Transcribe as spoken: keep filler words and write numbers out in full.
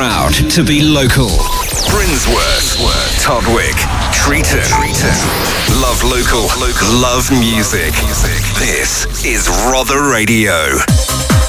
proud to be local. Brinsworth, Todwick, Treaton. Love local, love music. This is Rother Radio.